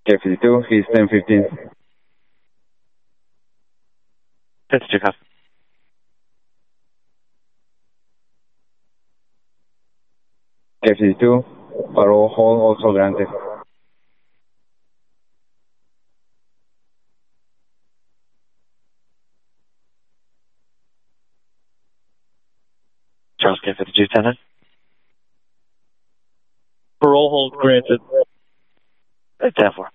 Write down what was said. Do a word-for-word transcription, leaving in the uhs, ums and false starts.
K fifty-two, he's ten fifteen. fifty-two, copy. K fifty-two, parole hold also granted. Charles K fifty-two, ten nine. Parole hold granted. ten four.